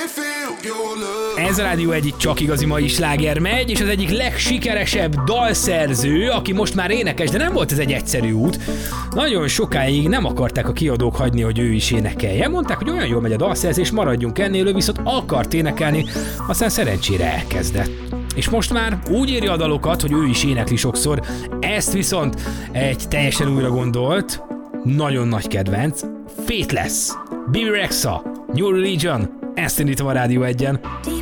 Ez a Rádió egyik csak igazi mai sláger megy, és az egyik legsikeresebb dalszerző, aki most már énekes, de nem volt ez egy egyszerű út. Nagyon sokáig nem akarták a kiadók hagyni, hogy ő is énekelje. Mondták, hogy olyan jól megy a dalszerzés, maradjunk ennél, ő viszont akart énekelni, aztán szerencsére elkezdett. És most már úgy írja a dalokat, hogy ő is énekli sokszor. Ezt viszont egy teljesen újra gondolt, nagyon nagy kedvenc, Faithless, Bebe Rexha, New Religion, ezt indítom a Rádió 1-en.